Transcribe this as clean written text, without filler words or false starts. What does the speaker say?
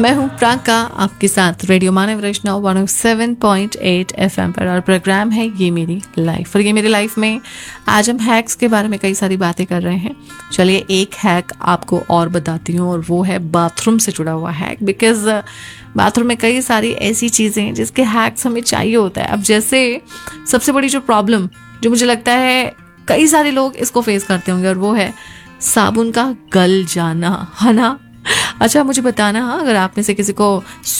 मैं हूँ प्राका, आपके साथ रेडियो मानव वैष्णव 107.8 FM पर, और प्रोग्राम है ये मेरी लाइफ। और ये मेरी लाइफ में आज हम हैक्स के बारे में कई सारी बातें कर रहे हैं। चलिए एक हैक आपको और बताती हूँ, और वो है बाथरूम से जुड़ा हुआ हैक। बिकॉज बाथरूम में कई सारी ऐसी चीज़ें हैं जिसके हैक्स हमें चाहिए होता है। अब जैसे सबसे बड़ी जो प्रॉब्लम जो मुझे लगता है कई सारे लोग इसको फेस करते होंगे, और वो है साबुन का गल जाना, है ना। अच्छा मुझे बताना, अगर आप में से किसी को